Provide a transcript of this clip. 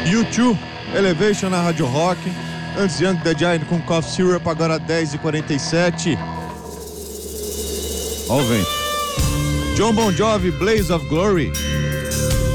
U2, Elevation na Rádio Rock. Antes Young the Giant com Cough Syrup, agora 10h47. Ó o vento. John Bon Jovi, Blaze of Glory.